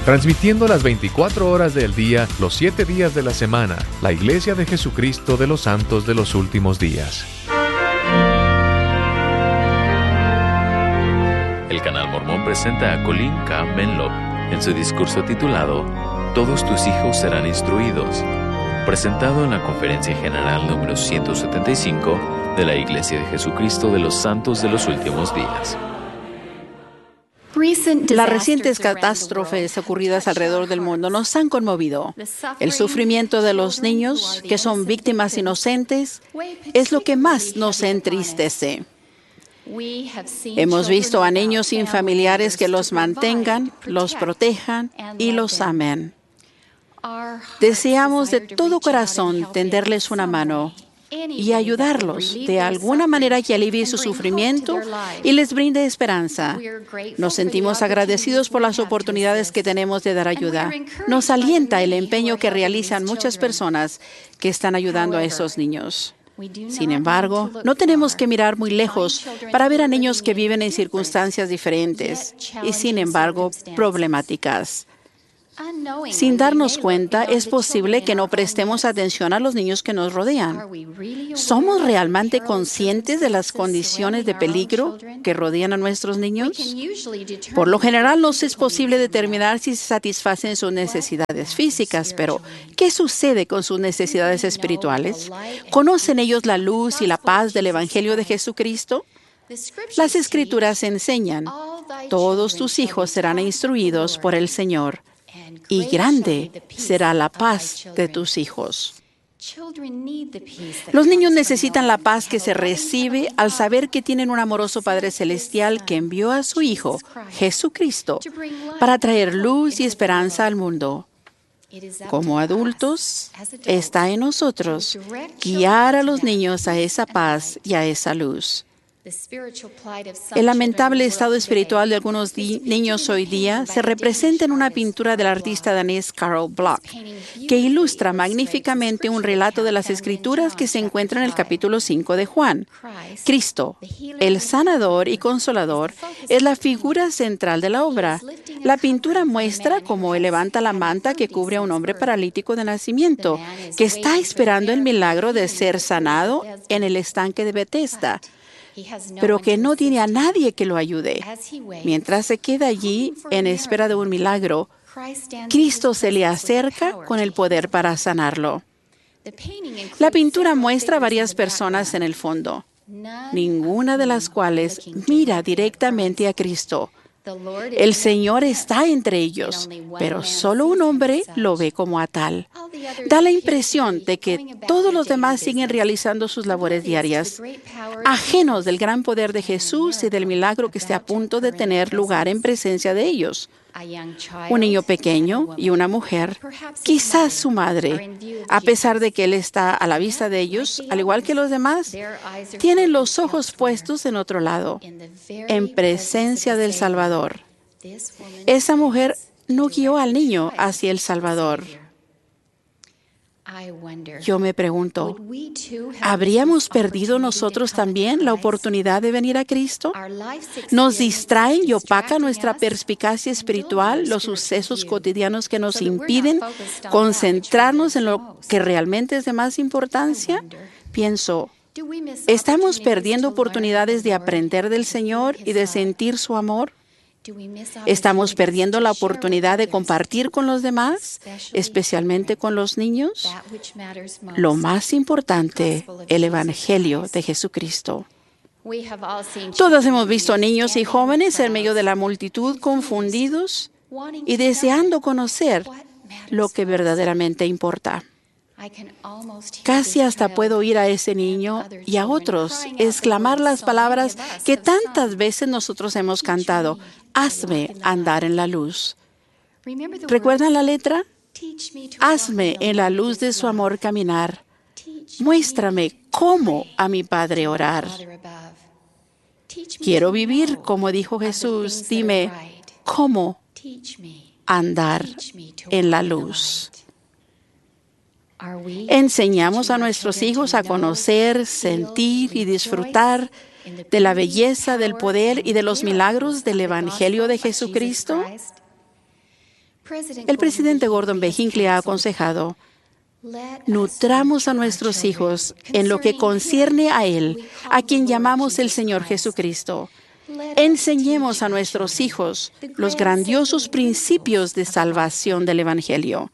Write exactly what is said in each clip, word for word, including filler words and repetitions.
Transmitiendo las veinticuatro horas del día, los siete días de la semana, la Iglesia de Jesucristo de los Santos de los Últimos Días. El Canal Mormón presenta a Colin K. Menlop en su discurso titulado Todos tus hijos serán instruidos, presentado en la Conferencia General número ciento setenta y cinco de la Iglesia de Jesucristo de los Santos de los Últimos Días. Las recientes catástrofes ocurridas alrededor del mundo nos han conmovido. El sufrimiento de los niños, que son víctimas inocentes, es lo que más nos entristece. Hemos visto a niños sin familiares que los mantengan, los protejan y los amen. Deseamos de todo corazón tenderles una mano y ayudarlos de alguna manera que alivie su sufrimiento y les brinde esperanza. Nos sentimos agradecidos por las oportunidades que tenemos de dar ayuda. Nos alienta el empeño que realizan muchas personas que están ayudando a esos niños. Sin embargo, no tenemos que mirar muy lejos para ver a niños que viven en circunstancias diferentes y, sin embargo, problemáticas. Sin darnos cuenta, es posible que no prestemos atención a los niños que nos rodean. ¿Somos realmente conscientes de las condiciones de peligro que rodean a nuestros niños? Por lo general, nos es posible determinar si se satisfacen sus necesidades físicas, pero ¿qué sucede con sus necesidades espirituales? ¿Conocen ellos la luz y la paz del Evangelio de Jesucristo? Las Escrituras enseñan, todos tus hijos serán instruidos por el Señor, y grande será la paz de tus hijos. Los niños necesitan la paz que se recibe al saber que tienen un amoroso Padre Celestial que envió a su Hijo, Jesucristo, para traer luz y esperanza al mundo. Como adultos, está en nosotros guiar a los niños a esa paz y a esa luz. El lamentable estado espiritual de algunos niños hoy día se representa en una pintura del artista danés Carl Bloch, que ilustra magníficamente un relato de las Escrituras que se encuentra en el capítulo cinco de Juan. Cristo, el sanador y consolador, es la figura central de la obra. La pintura muestra cómo él levanta la manta que cubre a un hombre paralítico de nacimiento, que está esperando el milagro de ser sanado en el estanque de Bethesda, pero que no tiene a nadie que lo ayude. Mientras se queda allí en espera de un milagro, Cristo se le acerca con el poder para sanarlo. La pintura muestra a varias personas en el fondo, ninguna de las cuales mira directamente a Cristo. El Señor está entre ellos, pero solo un hombre lo ve como a tal. Da la impresión de que todos los demás siguen realizando sus labores diarias, ajenos del gran poder de Jesús y del milagro que está a punto de tener lugar en presencia de ellos. Un niño pequeño y una mujer, quizás su madre, a pesar de que Él está a la vista de ellos, al igual que los demás, tienen los ojos puestos en otro lado, en presencia del Salvador. Esa mujer no guió al niño hacia el Salvador. Yo me pregunto, ¿habríamos perdido nosotros también la oportunidad de venir a Cristo? ¿Nos distraen y opacan nuestra perspicacia espiritual los sucesos cotidianos que nos impiden concentrarnos en lo que realmente es de más importancia? Pienso, ¿estamos perdiendo oportunidades de aprender del Señor y de sentir su amor? ¿Estamos perdiendo la oportunidad de compartir con los demás, especialmente con los niños? Lo más importante, el Evangelio de Jesucristo. Todos hemos visto niños y jóvenes en medio de la multitud confundidos y deseando conocer lo que verdaderamente importa. Casi hasta puedo oír a ese niño y a otros exclamar las palabras que tantas veces nosotros hemos cantado: hazme andar en la luz. ¿Recuerdan la letra? Hazme en la luz de su amor caminar. Muéstrame cómo a mi Padre orar. Quiero vivir como dijo Jesús. Dime, ¿cómo andar en la luz? Enseñamos a nuestros hijos a conocer, sentir y disfrutar de la belleza, del poder y de los milagros del Evangelio de Jesucristo. El presidente Gordon B. Hinckley ha aconsejado: nutramos a nuestros hijos en lo que concierne a Él, a quien llamamos el Señor Jesucristo. Enseñemos a nuestros hijos los grandiosos principios de salvación del Evangelio.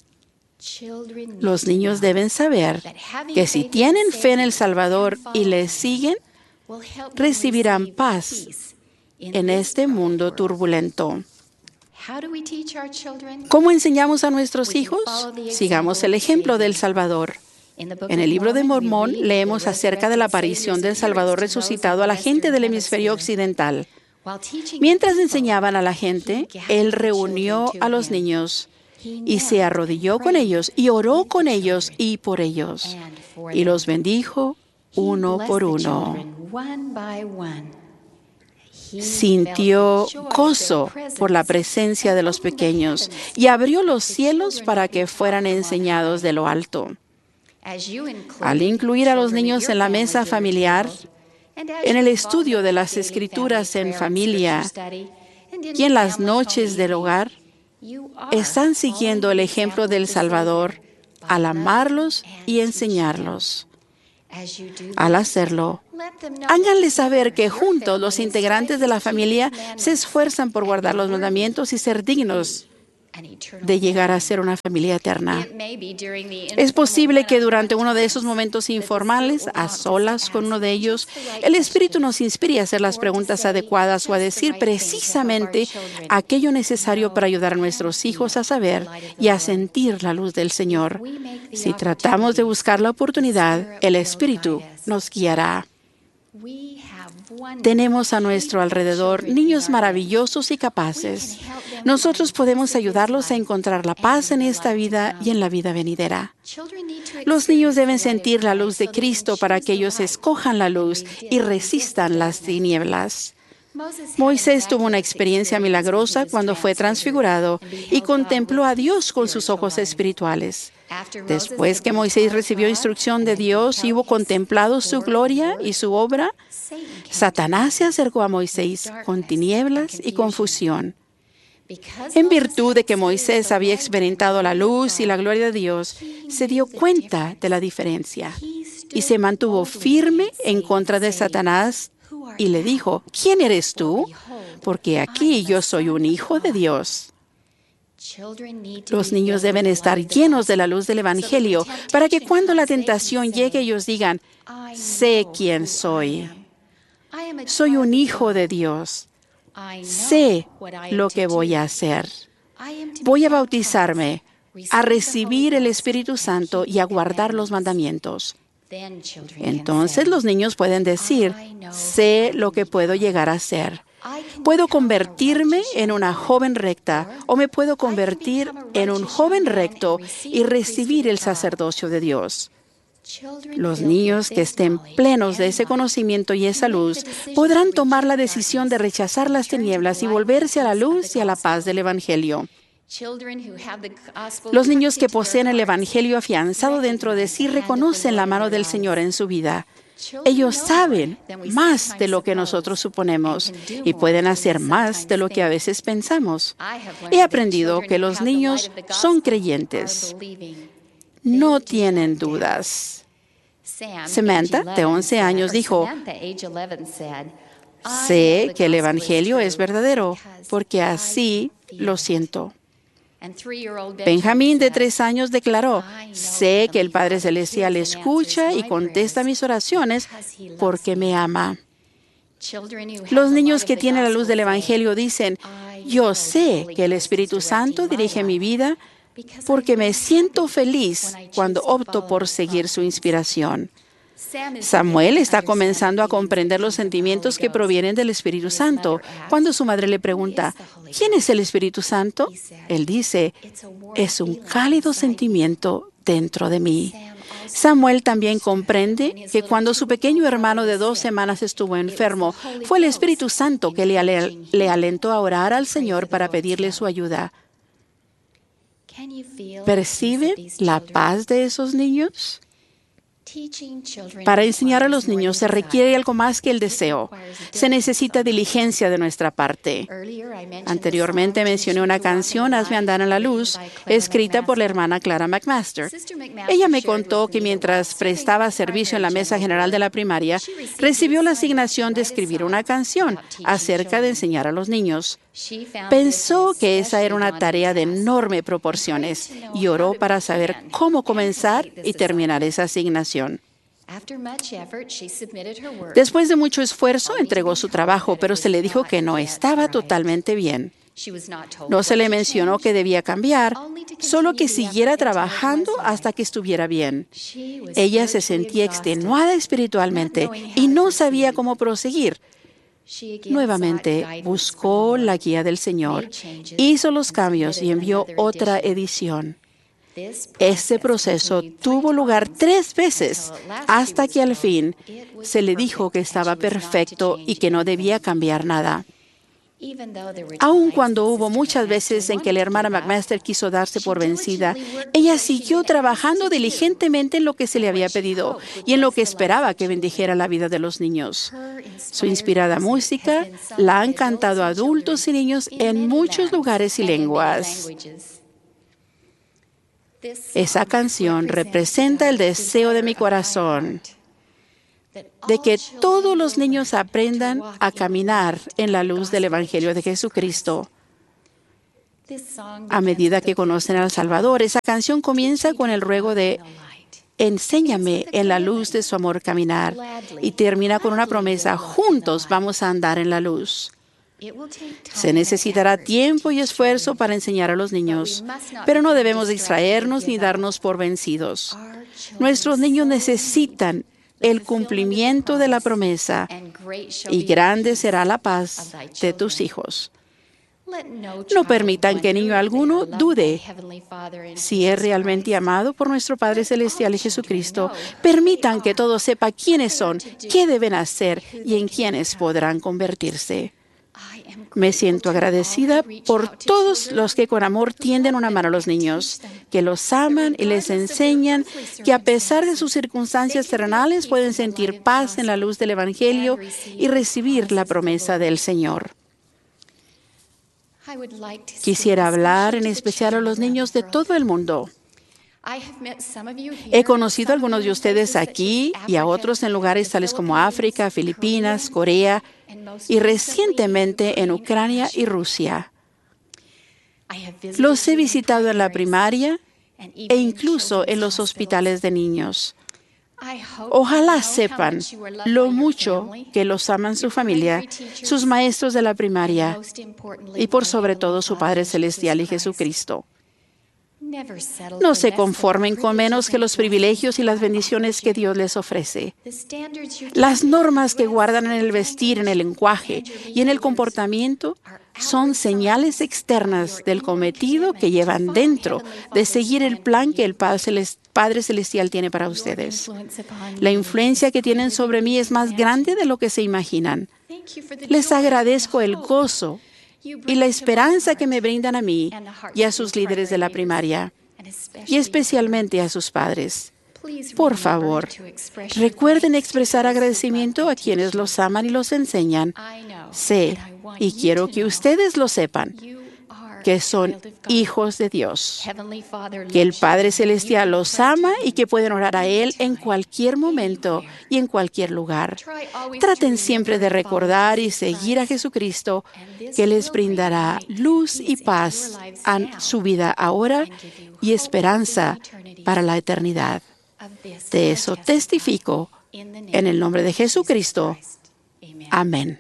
Los niños deben saber que si tienen fe en el Salvador y le siguen, recibirán paz en este mundo turbulento. ¿Cómo enseñamos a nuestros hijos? Sigamos el ejemplo del Salvador. En el libro de Mormón leemos acerca de la aparición del Salvador resucitado a la gente del hemisferio occidental. Mientras enseñaban a la gente, Él reunió a los niños y se arrodilló con ellos y oró con ellos y por ellos, y los bendijo uno por uno. Sintió gozo por la presencia de los pequeños y abrió los cielos para que fueran enseñados de lo alto. Al incluir a los niños en la mesa familiar, en el estudio de las Escrituras en familia y en las noches del hogar, están siguiendo el ejemplo del Salvador al amarlos y enseñarlos. Al hacerlo, háganles saber que juntos los integrantes de la familia se esfuerzan por guardar los mandamientos y ser dignos de llegar a ser una familia eterna. Es posible que durante uno de esos momentos informales, a solas con uno de ellos, el Espíritu nos inspire a hacer las preguntas adecuadas o a decir precisamente aquello necesario para ayudar a nuestros hijos a saber y a sentir la luz del Señor. Si tratamos de buscar la oportunidad, el Espíritu nos guiará. Tenemos a nuestro alrededor niños maravillosos y capaces. Nosotros podemos ayudarlos a encontrar la paz en esta vida y en la vida venidera. Los niños deben sentir la luz de Cristo para que ellos escojan la luz y resistan las tinieblas. Moisés tuvo una experiencia milagrosa cuando fue transfigurado y contempló a Dios con sus ojos espirituales. Después que Moisés recibió instrucción de Dios y hubo contemplado su gloria y su obra, Satanás se acercó a Moisés con tinieblas y confusión. En virtud de que Moisés había experimentado la luz y la gloria de Dios, se dio cuenta de la diferencia y se mantuvo firme en contra de Satanás y le dijo: ¿quién eres tú? Porque aquí yo soy un hijo de Dios. Los niños deben estar llenos de la luz del Evangelio para que cuando la tentación llegue ellos digan: sé quién soy. Soy un hijo de Dios. Sé lo que voy a hacer. Voy a bautizarme, a recibir el Espíritu Santo y a guardar los mandamientos. Entonces los niños pueden decir: sé lo que puedo llegar a ser. Puedo convertirme en una joven recta o me puedo convertir en un joven recto y recibir el sacerdocio de Dios. Los niños que estén plenos de ese conocimiento y esa luz podrán tomar la decisión de rechazar las tinieblas y volverse a la luz y a la paz del Evangelio. Los niños que poseen el Evangelio afianzado dentro de sí reconocen la mano del Señor en su vida. Ellos saben más de lo que nosotros suponemos y pueden hacer más de lo que a veces pensamos. He aprendido que los niños son creyentes. No tienen dudas. Samantha, de once años, dijo: sé que el Evangelio es verdadero, porque así lo siento. Benjamín, de tres años, declaró: sé que el Padre Celestial escucha y contesta mis oraciones porque me ama. Los niños que tienen la luz del Evangelio dicen: yo sé que el Espíritu Santo dirige mi vida porque me siento feliz cuando opto por seguir su inspiración. Samuel está comenzando a comprender los sentimientos que provienen del Espíritu Santo. Cuando su madre le pregunta: ¿quién es el Espíritu Santo?, él dice: es un cálido sentimiento dentro de mí. Samuel también comprende que cuando su pequeño hermano de dos semanas estuvo enfermo, fue el Espíritu Santo que le, ale- le alentó a orar al Señor para pedirle su ayuda. ¿Perciben la paz de esos niños? Para enseñar a los niños se requiere algo más que el deseo. Se necesita diligencia de nuestra parte. Anteriormente mencioné una canción, Hazme andar en la luz, escrita por la hermana Clara McMaster. Ella me contó que mientras prestaba servicio en la mesa general de la primaria, recibió la asignación de escribir una canción acerca de enseñar a los niños. Pensó que esa era una tarea de enormes proporciones y oró para saber cómo comenzar y terminar esa asignación. Después de mucho esfuerzo, entregó su trabajo, pero se le dijo que no estaba totalmente bien. No se le mencionó que debía cambiar, solo que siguiera trabajando hasta que estuviera bien. Ella se sentía extenuada espiritualmente y no sabía cómo proseguir. Nuevamente buscó la guía del Señor, hizo los cambios y envió otra edición. Este proceso tuvo lugar tres veces hasta que al fin se le dijo que estaba perfecto y que no debía cambiar nada. Aun cuando hubo muchas veces en que la hermana McMaster quiso darse por vencida, ella siguió trabajando diligentemente en lo que se le había pedido y en lo que esperaba que bendijera la vida de los niños. Su inspirada música la han cantado adultos y niños en muchos lugares y lenguas. Esa canción representa el deseo de mi corazón de que todos los niños aprendan a caminar en la luz del Evangelio de Jesucristo. A medida que conocen al Salvador, esa canción comienza con el ruego de enséñame en la luz de su amor caminar y termina con una promesa, juntos vamos a andar en la luz. Se necesitará tiempo y esfuerzo para enseñar a los niños, pero no debemos distraernos ni darnos por vencidos. Nuestros niños necesitan el cumplimiento de la promesa, y grande será la paz de tus hijos. No permitan que niño alguno dude si es realmente amado por nuestro Padre Celestial y Jesucristo. Permitan que todos sepan quiénes son, qué deben hacer y en quiénes podrán convertirse. Me siento agradecida por todos los que con amor tienden una mano a los niños, que los aman y les enseñan que a pesar de sus circunstancias terrenales pueden sentir paz en la luz del Evangelio y recibir la promesa del Señor. Quisiera hablar en especial a los niños de todo el mundo. He conocido a algunos de ustedes aquí y a otros en lugares tales como África, Filipinas, Corea y recientemente en Ucrania y Rusia. Los he visitado en la primaria e incluso en los hospitales de niños. Ojalá sepan lo mucho que los aman su familia, sus maestros de la primaria y por sobre todo su Padre Celestial y Jesucristo. No se conformen con menos que los privilegios y las bendiciones que Dios les ofrece. Las normas que guardan en el vestir, en el lenguaje y en el comportamiento son señales externas del cometido que llevan dentro de seguir el plan que el Padre Celestial tiene para ustedes. La influencia que tienen sobre mí es más grande de lo que se imaginan. Les agradezco el gozo y la esperanza que me brindan a mí y a sus líderes de la primaria, y especialmente a sus padres. Por favor, recuerden expresar agradecimiento a quienes los aman y los enseñan. Sé, y quiero que ustedes lo sepan, que son hijos de Dios, que el Padre Celestial los ama y que pueden orar a Él en cualquier momento y en cualquier lugar. Traten siempre de recordar y seguir a Jesucristo, que les brindará luz y paz a su vida ahora y esperanza para la eternidad. De eso testifico en el nombre de Jesucristo. Amén.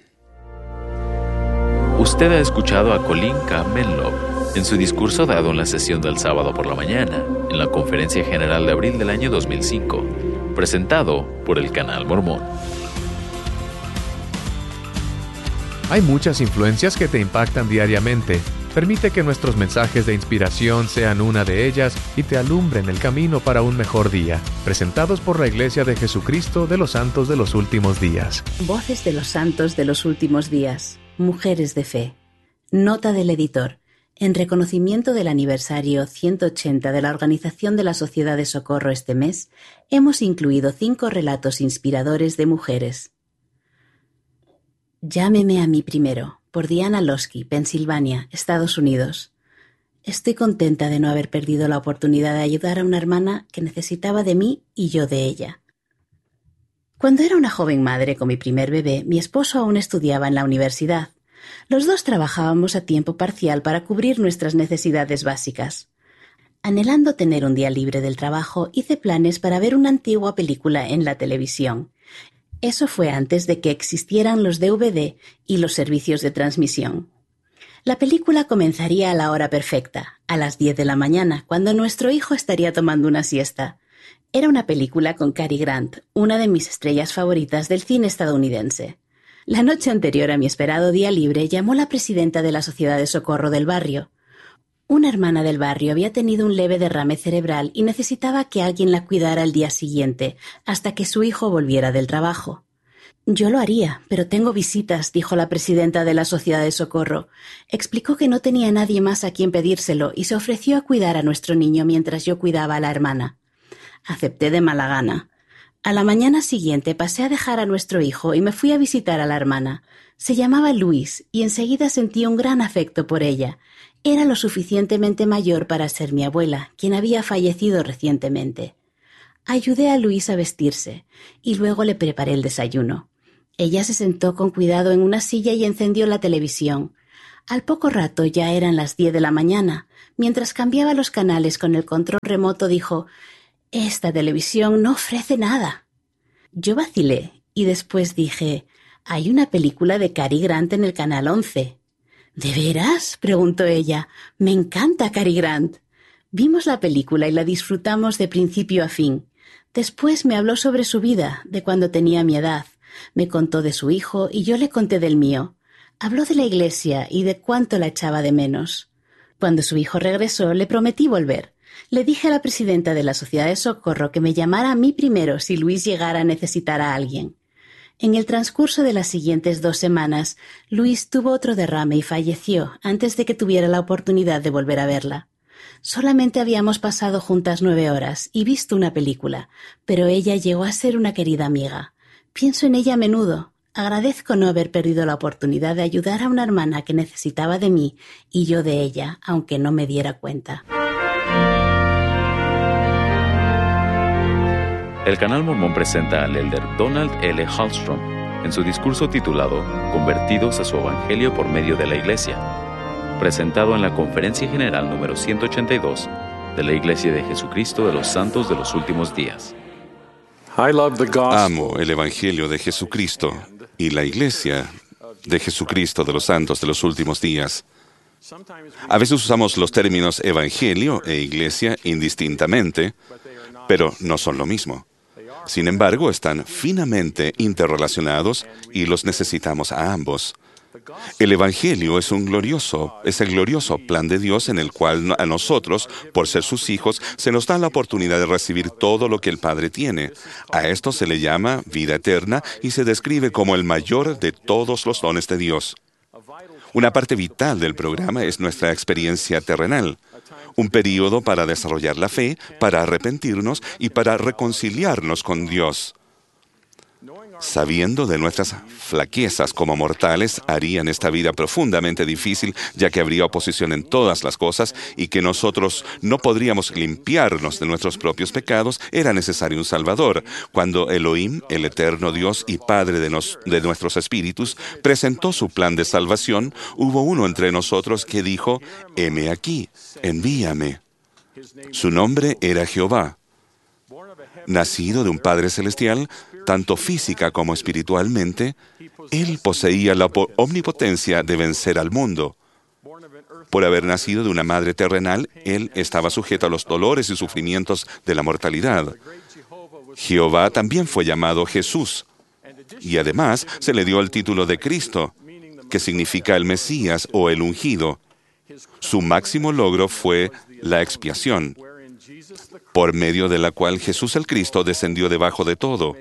Usted ha escuchado a Colin K. Menlove en su discurso dado en la sesión del sábado por la mañana, en la Conferencia General de abril del año dos mil cinco, presentado por el Canal Mormón. Hay muchas influencias que te impactan diariamente. Permite que nuestros mensajes de inspiración sean una de ellas y te alumbren el camino para un mejor día. Presentados por la Iglesia de Jesucristo de los Santos de los Últimos Días. Voces de los Santos de los Últimos Días. Mujeres de Fe. Nota del editor. En reconocimiento del aniversario ciento ochenta de la Organización de la Sociedad de Socorro este mes, hemos incluido cinco relatos inspiradores de mujeres. Llámeme a mí primero, por Diana Losky, Pensilvania, Estados Unidos. Estoy contenta de no haber perdido la oportunidad de ayudar a una hermana que necesitaba de mí y yo de ella. Cuando era una joven madre con mi primer bebé, mi esposo aún estudiaba en la universidad. Los dos trabajábamos a tiempo parcial para cubrir nuestras necesidades básicas. Anhelando tener un día libre del trabajo, hice planes para ver una antigua película en la televisión. Eso fue antes de que existieran los D V D y los servicios de transmisión. La película comenzaría a la hora perfecta, a las diez de la mañana, cuando nuestro hijo estaría tomando una siesta. Era una película con Cary Grant, una de mis estrellas favoritas del cine estadounidense. La noche anterior a mi esperado día libre, llamó la presidenta de la Sociedad de Socorro del barrio. Una hermana del barrio había tenido un leve derrame cerebral y necesitaba que alguien la cuidara al día siguiente, hasta que su hijo volviera del trabajo. Yo lo haría, pero tengo visitas, dijo la presidenta de la Sociedad de Socorro. Explicó que no tenía nadie más a quien pedírselo y se ofreció a cuidar a nuestro niño mientras yo cuidaba a la hermana. Acepté de mala gana. A la mañana siguiente pasé a dejar a nuestro hijo y me fui a visitar a la hermana. Se llamaba Louise y enseguida sentí un gran afecto por ella. Era lo suficientemente mayor para ser mi abuela, quien había fallecido recientemente. Ayudé a Louise a vestirse y luego le preparé el desayuno. Ella se sentó con cuidado en una silla y encendió la televisión. Al poco rato ya eran las diez de la mañana. Mientras cambiaba los canales con el control remoto dijo: «Esta televisión no ofrece nada». Yo vacilé y después dije: «Hay una película de Cary Grant en el canal once». «¿De veras?», preguntó ella. «Me encanta Cary Grant». Vimos la película y la disfrutamos de principio a fin. Después me habló sobre su vida, de cuando tenía mi edad. Me contó de su hijo y yo le conté del mío. Habló de la iglesia y de cuánto la echaba de menos. Cuando su hijo regresó, le prometí volver. Le dije a la presidenta de la Sociedad de Socorro que me llamara a mí primero si Luis llegara a necesitar a alguien. En el transcurso de las siguientes dos semanas, Luis tuvo otro derrame y falleció antes de que tuviera la oportunidad de volver a verla. Solamente habíamos pasado juntas nueve horas y visto una película, pero ella llegó a ser una querida amiga. Pienso en ella a menudo. Agradezco no haber perdido la oportunidad de ayudar a una hermana que necesitaba de mí y yo de ella, aunque no me diera cuenta. El Canal Mormón presenta al elder Donald L. Hallstrom en su discurso titulado Convertidos a su Evangelio por medio de la Iglesia, presentado en la Conferencia General número ciento ochenta y dos de la Iglesia de Jesucristo de los Santos de los Últimos Días. Amo el Evangelio de Jesucristo y la Iglesia de Jesucristo de los Santos de los Últimos Días. A veces usamos los términos Evangelio e Iglesia indistintamente, pero no son lo mismo. Sin embargo, están finamente interrelacionados y los necesitamos a ambos. El Evangelio es un glorioso, es el glorioso plan de Dios en el cual a nosotros, por ser sus hijos, se nos da la oportunidad de recibir todo lo que el Padre tiene. A esto se le llama vida eterna y se describe como el mayor de todos los dones de Dios. Una parte vital del programa es nuestra experiencia terrenal. Un período para desarrollar la fe, para arrepentirnos y para reconciliarnos con Dios. Sabiendo de nuestras flaquezas como mortales, harían esta vida profundamente difícil, ya que habría oposición en todas las cosas y que nosotros no podríamos limpiarnos de nuestros propios pecados, era necesario un Salvador. Cuando Elohim, el eterno Dios y Padre de, nos, de nuestros espíritus, presentó su plan de salvación, hubo uno entre nosotros que dijo: «Heme aquí, envíame». Su nombre era Jehová. Nacido de un Padre Celestial, tanto física como espiritualmente, Él poseía la omnipotencia de vencer al mundo. Por haber nacido de una madre terrenal, Él estaba sujeto a los dolores y sufrimientos de la mortalidad. Jehová también fue llamado Jesús, y además se le dio el título de Cristo, que significa el Mesías o el ungido. Su máximo logro fue la expiación, por medio de la cual Jesús el Cristo descendió debajo de todo,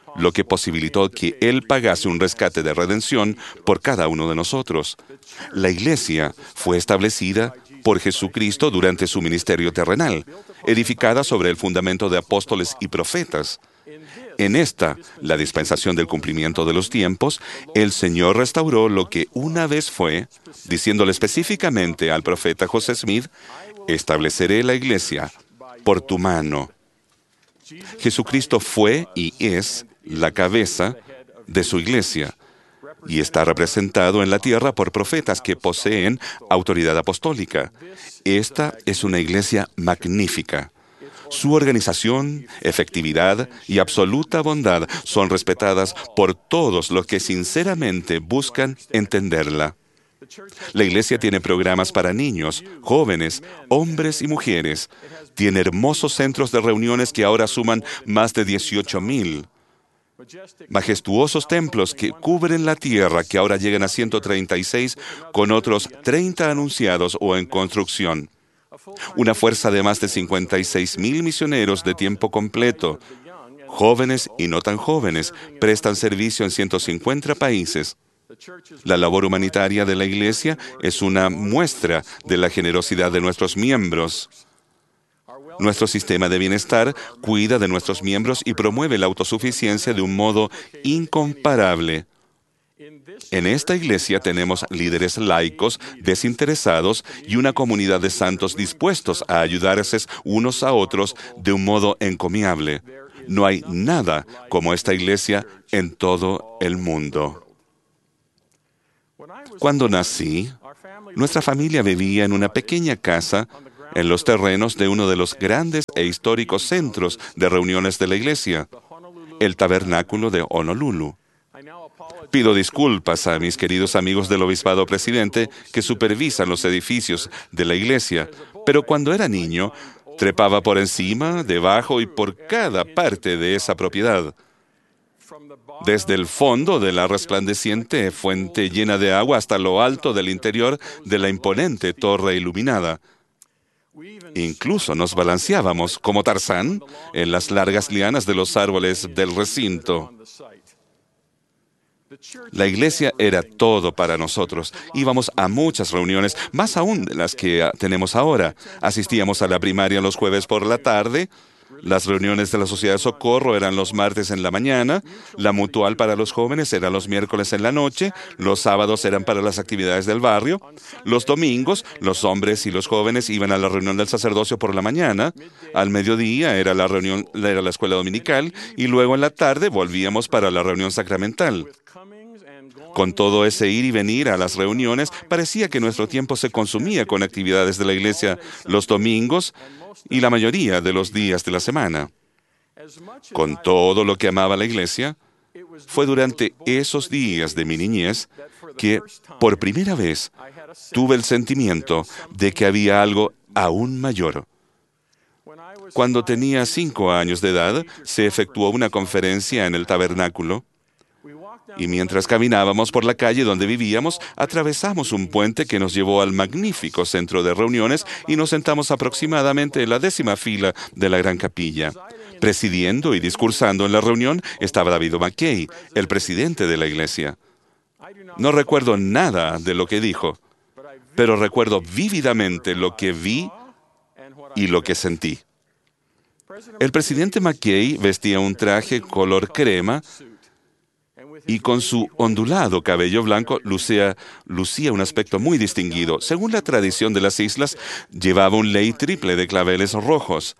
lo que posibilitó que Él pagase un rescate de redención por cada uno de nosotros. La Iglesia fue establecida por Jesucristo durante su ministerio terrenal, edificada sobre el fundamento de apóstoles y profetas. En esta, la dispensación del cumplimiento de los tiempos, el Señor restauró lo que una vez fue, diciéndole específicamente al profeta José Smith, estableceré la Iglesia por tu mano. Jesucristo fue y es la cabeza de su Iglesia y está representado en la tierra por profetas que poseen autoridad apostólica. Esta es una Iglesia magnífica. Su organización, efectividad y absoluta bondad son respetadas por todos los que sinceramente buscan entenderla. La Iglesia tiene programas para niños, jóvenes, hombres y mujeres. Tiene hermosos centros de reuniones que ahora suman más de dieciocho mil. Majestuosos templos que cubren la tierra que ahora llegan a ciento treinta y seis con otros treinta anunciados o en construcción. Una fuerza de más de cincuenta y seis mil misioneros de tiempo completo. Jóvenes y no tan jóvenes prestan servicio en ciento cincuenta países. La labor humanitaria de la Iglesia es una muestra de la generosidad de nuestros miembros. Nuestro sistema de bienestar cuida de nuestros miembros y promueve la autosuficiencia de un modo incomparable. En esta Iglesia tenemos líderes laicos, desinteresados y una comunidad de santos dispuestos a ayudarse unos a otros de un modo encomiable. No hay nada como esta Iglesia en todo el mundo. Cuando nací, nuestra familia vivía en una pequeña casa en los terrenos de uno de los grandes e históricos centros de reuniones de la Iglesia, el Tabernáculo de Honolulu. Pido disculpas a mis queridos amigos del Obispado Presidente que supervisan los edificios de la Iglesia, pero cuando era niño, trepaba por encima, debajo y por cada parte de esa propiedad. Desde el fondo de la resplandeciente fuente llena de agua hasta lo alto del interior de la imponente torre iluminada. Incluso nos balanceábamos, como Tarzán, en las largas lianas de los árboles del recinto. La Iglesia era todo para nosotros. Íbamos a muchas reuniones, más aún de las que tenemos ahora. Asistíamos a la primaria los jueves por la tarde. Las reuniones de la Sociedad de Socorro eran los martes en la mañana, la Mutual para los jóvenes era los miércoles en la noche, los sábados eran para las actividades del barrio, los domingos los hombres y los jóvenes iban a la reunión del sacerdocio por la mañana, al mediodía era la reunión, era la escuela dominical y luego en la tarde volvíamos para la reunión sacramental. Con todo ese ir y venir a las reuniones, parecía que nuestro tiempo se consumía con actividades de la Iglesia los domingos y la mayoría de los días de la semana. Con todo lo que amaba la Iglesia, fue durante esos días de mi niñez que, por primera vez, tuve el sentimiento de que había algo aún mayor. Cuando tenía cinco años de edad, se efectuó una conferencia en el tabernáculo, y mientras caminábamos por la calle donde vivíamos, atravesamos un puente que nos llevó al magnífico centro de reuniones y nos sentamos aproximadamente en la décima fila de la gran capilla. Presidiendo y discursando en la reunión estaba David McKay, el presidente de la Iglesia. No recuerdo nada de lo que dijo, pero recuerdo vívidamente lo que vi y lo que sentí. El presidente McKay vestía un traje color crema y con su ondulado cabello blanco lucía, lucía un aspecto muy distinguido. Según la tradición de las islas, llevaba un lei triple de claveles rojos.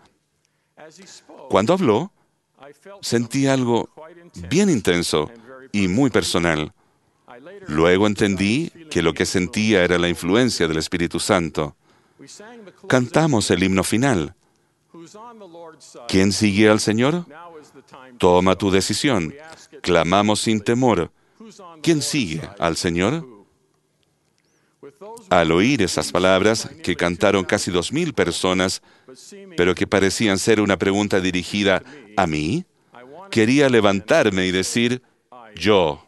Cuando habló, sentí algo bien intenso y muy personal. Luego entendí que lo que sentía era la influencia del Espíritu Santo. Cantamos el himno final. ¿Quién sigue al Señor? Toma tu decisión. Clamamos sin temor. ¿Quién sigue al Señor? Al oír esas palabras, que cantaron casi dos mil personas, pero que parecían ser una pregunta dirigida a mí, quería levantarme y decir, yo.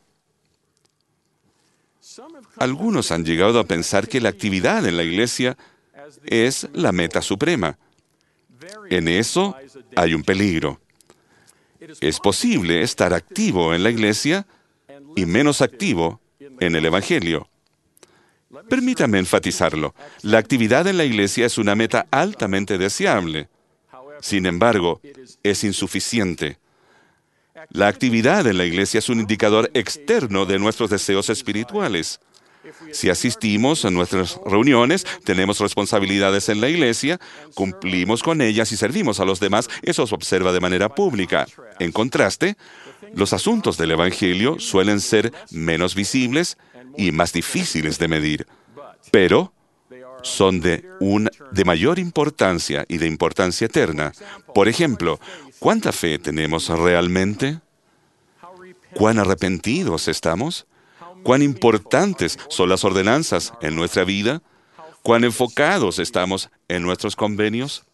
Algunos han llegado a pensar que la actividad en la Iglesia es la meta suprema. En eso hay un peligro. Es posible estar activo en la iglesia y menos activo en el Evangelio. Permítame enfatizarlo. La actividad en la iglesia es una meta altamente deseable. Sin embargo, es insuficiente. La actividad en la iglesia es un indicador externo de nuestros deseos espirituales. Si asistimos a nuestras reuniones, tenemos responsabilidades en la iglesia, cumplimos con ellas y servimos a los demás, eso se observa de manera pública. En contraste, los asuntos del Evangelio suelen ser menos visibles y más difíciles de medir, pero son de, un, de mayor importancia y de importancia eterna. Por ejemplo, ¿cuánta fe tenemos realmente? ¿Cuán arrepentidos estamos? ¿Cuán importantes son las ordenanzas en nuestra vida? ¿Cuán enfocados estamos en nuestros convenios?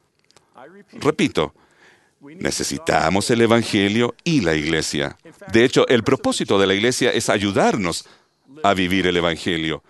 Repito, necesitamos el Evangelio y la iglesia. De hecho, el propósito de la iglesia es ayudarnos a vivir el Evangelio.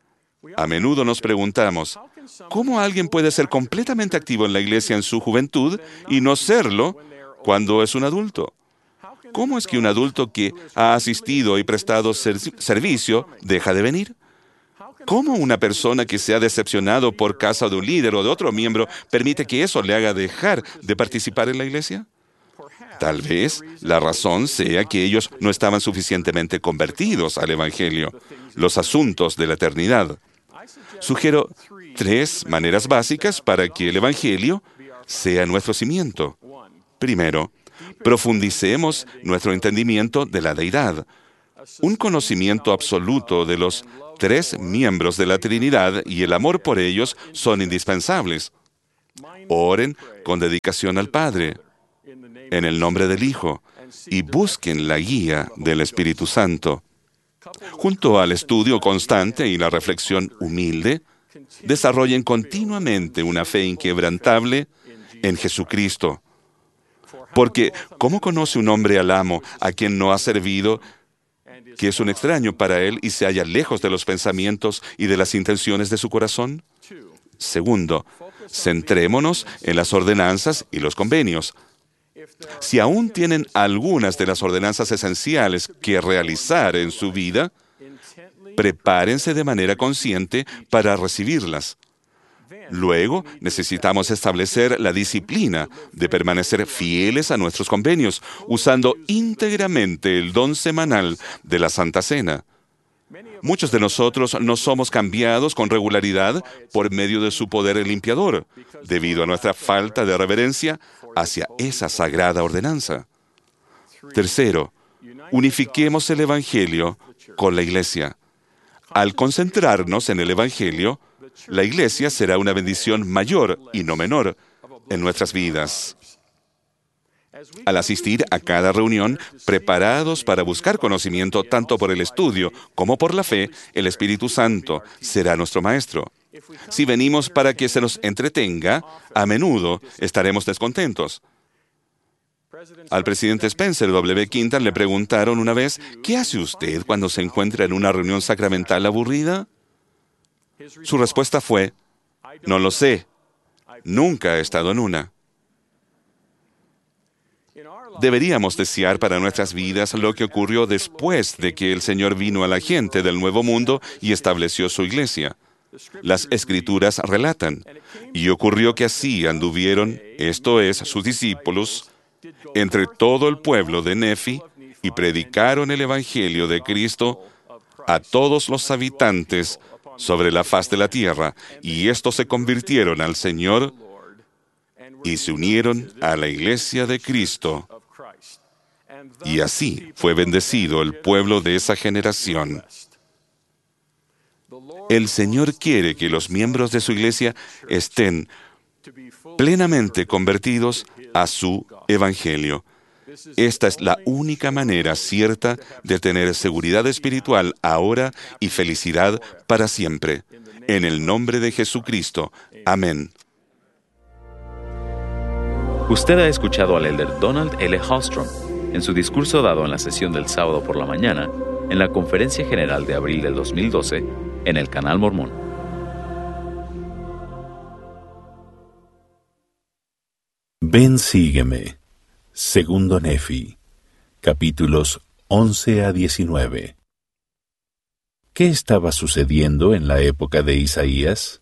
A menudo nos preguntamos, ¿cómo alguien puede ser completamente activo en la iglesia en su juventud y no serlo cuando es un adulto? ¿Cómo es que un adulto que ha asistido y prestado ser- servicio deja de venir? ¿Cómo una persona que se ha decepcionado por causa de un líder o de otro miembro permite que eso le haga dejar de participar en la iglesia? Tal vez la razón sea que ellos no estaban suficientemente convertidos al Evangelio, los asuntos de la eternidad. Sugiero tres maneras básicas para que el Evangelio sea nuestro cimiento. Primero, profundicemos nuestro entendimiento de la deidad. Un conocimiento absoluto de los tres miembros de la Trinidad y el amor por ellos son indispensables. Oren con dedicación al Padre, en el nombre del Hijo, y busquen la guía del Espíritu Santo. Junto al estudio constante y la reflexión humilde, desarrollen continuamente una fe inquebrantable en Jesucristo. Porque, ¿cómo conoce un hombre al amo a quien no ha servido, que es un extraño para él y se halla lejos de los pensamientos y de las intenciones de su corazón? Segundo, centrémonos en las ordenanzas y los convenios. Si aún tienen algunas de las ordenanzas esenciales que realizar en su vida, prepárense de manera consciente para recibirlas. Luego, necesitamos establecer la disciplina de permanecer fieles a nuestros convenios, usando íntegramente el don semanal de la Santa Cena. Muchos de nosotros no somos cambiados con regularidad por medio de su poder limpiador, debido a nuestra falta de reverencia hacia esa sagrada ordenanza. Tercero, unifiquemos el Evangelio con la Iglesia. Al concentrarnos en el Evangelio, la iglesia será una bendición mayor y no menor en nuestras vidas. Al asistir a cada reunión, preparados para buscar conocimiento tanto por el estudio como por la fe, el Espíritu Santo será nuestro maestro. Si venimos para que se nos entretenga, a menudo estaremos descontentos. Al presidente Spencer W. Quintan le preguntaron una vez, ¿qué hace usted cuando se encuentra en una reunión sacramental aburrida? Su respuesta fue, no lo sé, nunca he estado en una. Deberíamos desear para nuestras vidas lo que ocurrió después de que el Señor vino a la gente del Nuevo Mundo y estableció su iglesia. Las Escrituras relatan, y ocurrió que así anduvieron, esto es, sus discípulos, entre todo el pueblo de Nefi, y predicaron el Evangelio de Cristo a todos los habitantes sobre la faz de la tierra, y estos se convirtieron al Señor y se unieron a la iglesia de Cristo. Y así fue bendecido el pueblo de esa generación. El Señor quiere que los miembros de su iglesia estén plenamente convertidos a su Evangelio. Esta es la única manera cierta de tener seguridad espiritual ahora y felicidad para siempre. En el nombre de Jesucristo. Amén. Usted ha escuchado al elder Donald L. Hallstrom en su discurso dado en la sesión del sábado por la mañana en la Conferencia General de abril del dos mil doce en el Canal Mormón. Ven, sígueme. Segundo Nefi, capítulos once a diecinueve. ¿Qué estaba sucediendo en la época de Isaías?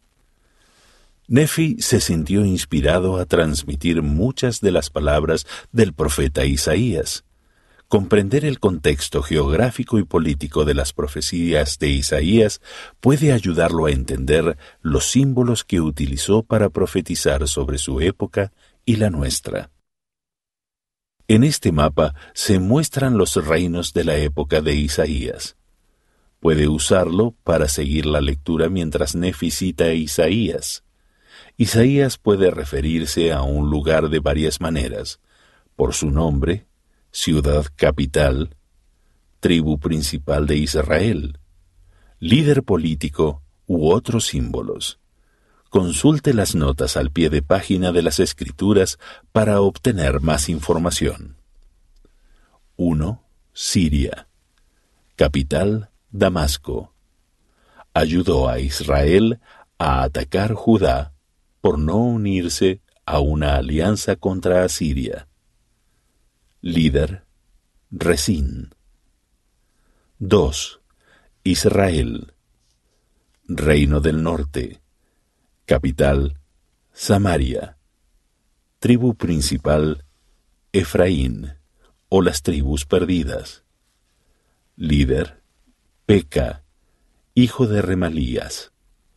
Nefi se sintió inspirado a transmitir muchas de las palabras del profeta Isaías. Comprender el contexto geográfico y político de las profecías de Isaías puede ayudarlo a entender los símbolos que utilizó para profetizar sobre su época y la nuestra. En este mapa se muestran los reinos de la época de Isaías. Puede usarlo para seguir la lectura mientras Nefi cita a Isaías. Isaías puede referirse a un lugar de varias maneras, por su nombre, ciudad capital, tribu principal de Israel, líder político u otros símbolos. Consulte las notas al pie de página de las Escrituras para obtener más información. uno. Siria. Capital, Damasco. Ayudó a Israel a atacar Judá por no unirse a una alianza contra Asiria. Líder, Resín. dos. Israel. Reino del Norte. Capital, Samaria. Tribu principal, Efraín, o las tribus perdidas. Líder, Peca, hijo de Remalías.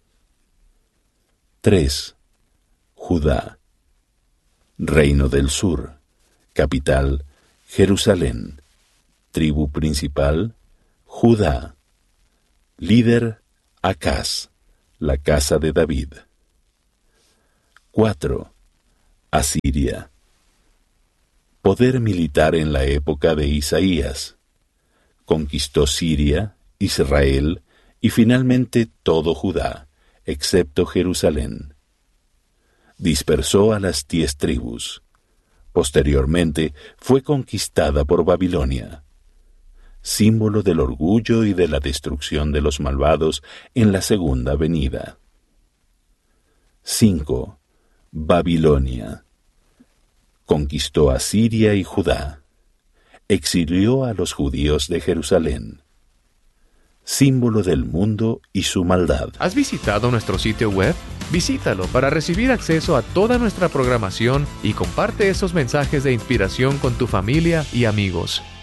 tres. Judá. Reino del Sur. Capital, Jerusalén. Tribu principal, Judá. Líder, Acaz, la casa de David. cuatro. Asiria. Poder militar en la época de Isaías. Conquistó Siria, Israel y finalmente todo Judá, excepto Jerusalén. Dispersó a las diez tribus. Posteriormente fue conquistada por Babilonia, símbolo del orgullo y de la destrucción de los malvados en la segunda venida. cinco. Babilonia. Conquistó a Siria y Judá. Exilió a los judíos de Jerusalén, símbolo del mundo y su maldad. ¿Has visitado nuestro sitio web? Visítalo para recibir acceso a toda nuestra programación y comparte esos mensajes de inspiración con tu familia y amigos.